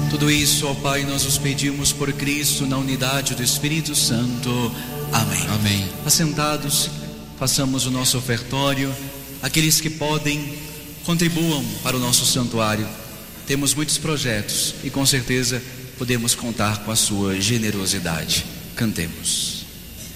Tudo isso, ó Pai, nós os pedimos por Cristo, na unidade do Espírito Santo. Amém. Amém. Assentados, façamos o nosso ofertório. Aqueles que podem, contribuam para o nosso santuário. Temos muitos projetos e com certeza podemos contar com a sua generosidade. Cantemos.